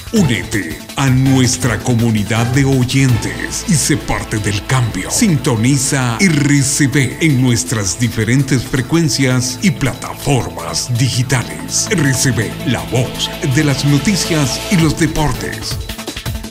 Únete a nuestra comunidad de oyentes y sé parte del cambio. Sintoniza RCB en nuestras diferentes frecuencias y plataformas digitales. RCB, la voz de las noticias y los deportes.